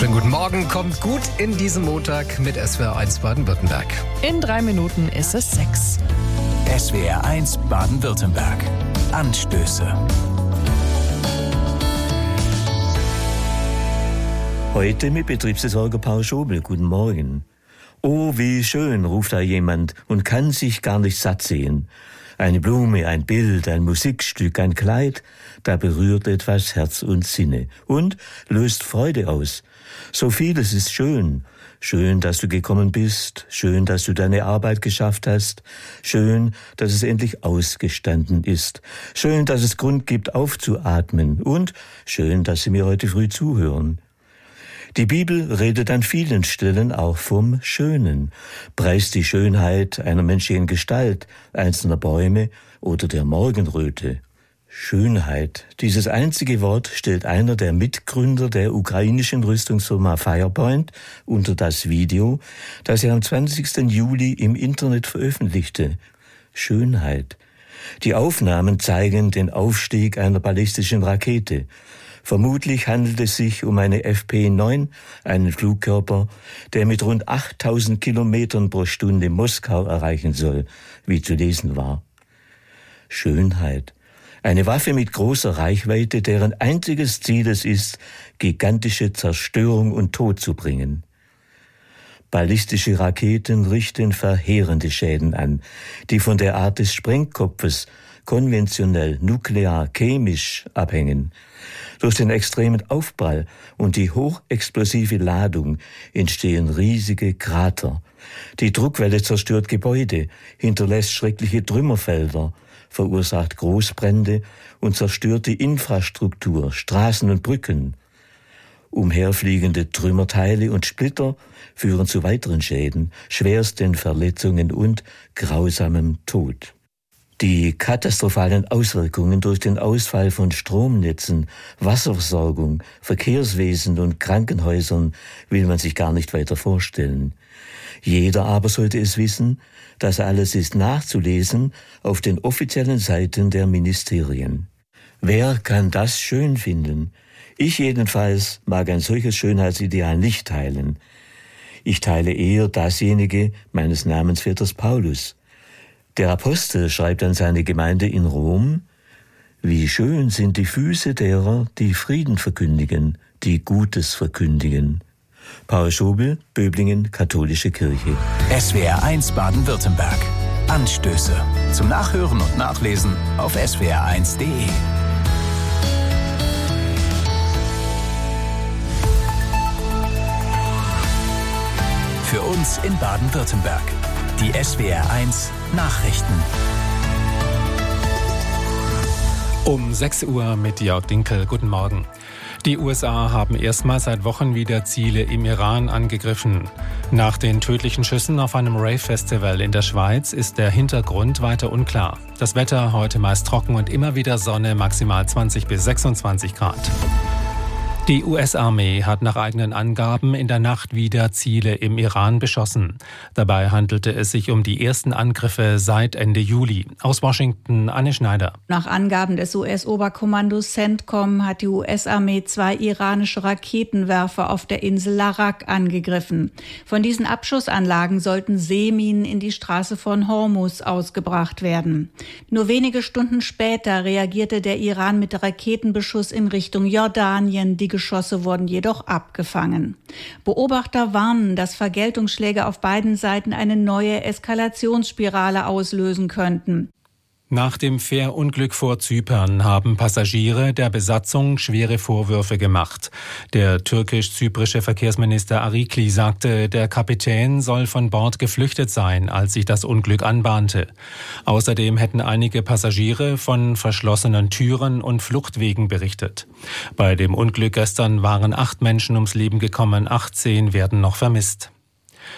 Schönen guten Morgen, kommt gut in diesen Montag mit SWR1 Baden-Württemberg. In 3 Minuten ist es 6. SWR1 Baden-Württemberg. Anstöße. Heute mit Betriebsversorger Paul Schobel. Guten Morgen. Oh, wie schön, ruft da jemand und kann sich gar nicht satt sehen. Eine Blume, ein Bild, ein Musikstück, ein Kleid, da berührt etwas Herz und Sinne und löst Freude aus. So vieles ist schön. Schön, dass du gekommen bist. Schön, dass du deine Arbeit geschafft hast. Schön, dass es endlich ausgestanden ist. Schön, dass es Grund gibt, aufzuatmen. Und schön, dass Sie mir heute früh zuhören. Die Bibel redet an vielen Stellen auch vom Schönen, preist die Schönheit einer menschlichen Gestalt, einzelner Bäume oder der Morgenröte. Schönheit, dieses einzige Wort stellt einer der Mitgründer der ukrainischen Rüstungsfirma Firepoint unter das Video, das er am 20. Juli im Internet veröffentlichte. Schönheit. Die Aufnahmen zeigen den Aufstieg einer ballistischen Rakete. Vermutlich handelt es sich um eine FP-9, einen Flugkörper, der mit rund 8000 Kilometern pro Stunde Moskau erreichen soll, wie zu lesen war. Schönheit. Eine Waffe mit großer Reichweite, deren einziges Ziel es ist, gigantische Zerstörung und Tod zu bringen. Ballistische Raketen richten verheerende Schäden an, die von der Art des Sprengkopfes konventionell, nuklear, chemisch abhängen. Durch den extremen Aufprall und die hochexplosive Ladung entstehen riesige Krater. Die Druckwelle zerstört Gebäude, hinterlässt schreckliche Trümmerfelder, verursacht Großbrände und zerstört die Infrastruktur, Straßen und Brücken. Umherfliegende Trümmerteile und Splitter führen zu weiteren Schäden, schwersten Verletzungen und grausamem Tod. Die katastrophalen Auswirkungen durch den Ausfall von Stromnetzen, Wasserversorgung, Verkehrswesen und Krankenhäusern will man sich gar nicht weiter vorstellen. Jeder aber sollte es wissen, das alles ist nachzulesen auf den offiziellen Seiten der Ministerien. Wer kann das schön finden? Ich jedenfalls mag ein solches Schönheitsideal nicht teilen. Ich teile eher dasjenige meines Namensvetters Paulus. Der Apostel schreibt an seine Gemeinde in Rom: Wie schön sind die Füße derer, die Frieden verkündigen, die Gutes verkündigen. Paul Schobel, Böblingen, Katholische Kirche. SWR1 Baden-Württemberg. Anstöße. Zum Nachhören und Nachlesen auf swr1.de. Für uns in Baden-Württemberg. Die SWR1 Nachrichten. Um 6 Uhr mit Jörg Dinkel. Guten Morgen. Die USA haben erstmals seit Wochen wieder Ziele im Iran angegriffen. Nach den tödlichen Schüssen auf einem Rave-Festival in der Schweiz ist der Hintergrund weiter unklar. Das Wetter heute meist trocken und immer wieder Sonne, maximal 20 bis 26 Grad. Die US-Armee hat nach eigenen Angaben in der Nacht wieder Ziele im Iran beschossen. Dabei handelte es sich um die ersten Angriffe seit Ende Juli. Aus Washington, Anne Schneider. Nach Angaben des US-Oberkommandos CENTCOM hat die US-Armee 2 iranische Raketenwerfer auf der Insel Larak angegriffen. Von diesen Abschussanlagen sollten Seeminen in die Straße von Hormuz ausgebracht werden. Nur wenige Stunden später reagierte der Iran mit Raketenbeschuss in Richtung Jordanien. Die Geschosse wurden jedoch abgefangen. Beobachter warnen, dass Vergeltungsschläge auf beiden Seiten eine neue Eskalationsspirale auslösen könnten. Nach dem Fährunglück vor Zypern haben Passagiere der Besatzung schwere Vorwürfe gemacht. Der türkisch-zyprische Verkehrsminister Arikli sagte, der Kapitän soll von Bord geflüchtet sein, als sich das Unglück anbahnte. Außerdem hätten einige Passagiere von verschlossenen Türen und Fluchtwegen berichtet. Bei dem Unglück gestern waren 8 Menschen ums Leben gekommen, 18 werden noch vermisst.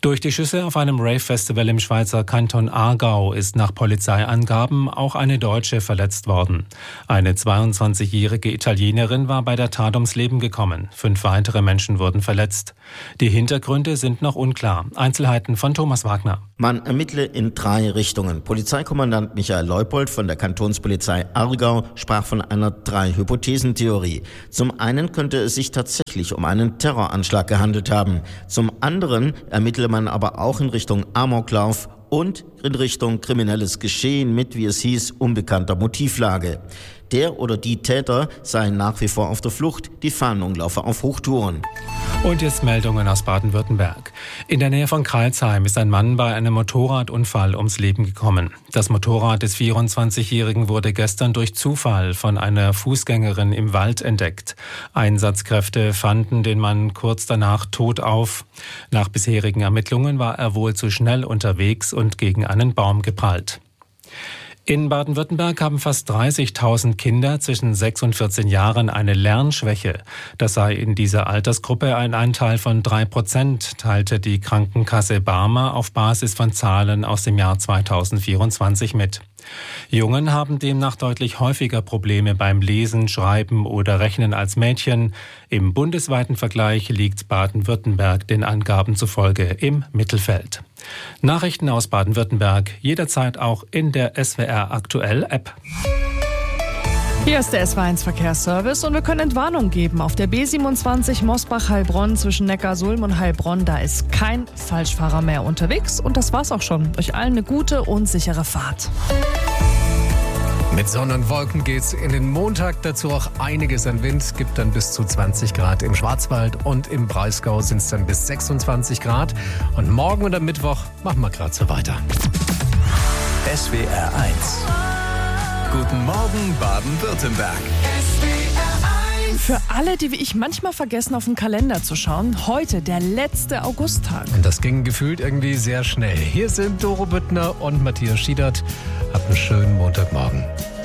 Durch die Schüsse auf einem Rave-Festival im Schweizer Kanton Aargau ist nach Polizeiangaben auch eine Deutsche verletzt worden. Eine 22-jährige Italienerin war bei der Tat ums Leben gekommen. 5 weitere Menschen wurden verletzt. Die Hintergründe sind noch unklar. Einzelheiten von Thomas Wagner. Man ermittle in 3 Richtungen. Polizeikommandant Michael Leupold von der Kantonspolizei Aargau sprach von einer 3-Hypothesen-Theorie. Zum einen könnte es sich tatsächlich um einen Terroranschlag gehandelt haben. Zum anderen ermittle man aber auch in Richtung Amoklauf und in Richtung kriminelles Geschehen mit, wie es hieß, unbekannter Motivlage. Der oder die Täter seien nach wie vor auf der Flucht, die Fahndung laufe auf Hochtouren. Und jetzt Meldungen aus Baden-Württemberg. In der Nähe von Crailsheim ist ein Mann bei einem Motorradunfall ums Leben gekommen. Das Motorrad des 24-Jährigen wurde gestern durch Zufall von einer Fußgängerin im Wald entdeckt. Einsatzkräfte fanden den Mann kurz danach tot auf. Nach bisherigen Ermittlungen war er wohl zu schnell unterwegs und gegen einen Baum geprallt. In Baden-Württemberg haben fast 30.000 Kinder zwischen 6 und 14 Jahren eine Lernschwäche. Das sei in dieser Altersgruppe ein Anteil von 3%, teilte die Krankenkasse Barmer auf Basis von Zahlen aus dem Jahr 2024 mit. Jungen haben demnach deutlich häufiger Probleme beim Lesen, Schreiben oder Rechnen als Mädchen. Im bundesweiten Vergleich liegt Baden-Württemberg den Angaben zufolge im Mittelfeld. Nachrichten aus Baden-Württemberg jederzeit auch in der SWR Aktuell App. Hier ist der SW1 Verkehrsservice und wir können Entwarnung geben. Auf der B27 Mosbach-Heilbronn zwischen Neckarsulm und Heilbronn, da ist kein Falschfahrer mehr unterwegs. Und das war's auch schon. Euch allen eine gute und sichere Fahrt. Mit Sonne und Wolken geht's in den Montag, dazu auch einiges an Wind, gibt dann bis zu 20 Grad im Schwarzwald und im Breisgau sind es dann bis 26 Grad. Und morgen und am Mittwoch machen wir gerade so weiter. SWR 1. Guten Morgen Baden-Württemberg. Für alle, die wie ich manchmal vergessen, auf den Kalender zu schauen, heute der letzte Augusttag. Und das ging gefühlt irgendwie sehr schnell. Hier sind Doro Büttner und Matthias Schiedert. Habt einen schönen Montagmorgen.